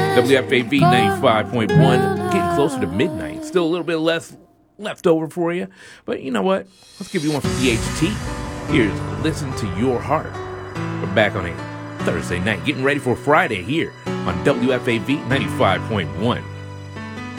WFAV 95.1, getting closer to midnight. Still a little bit less left over for you. But you know what? Let's give you one from DHT. Here's Listen to Your Heart. We're back on a Thursday night, getting ready for Friday here on WFAV 95.1.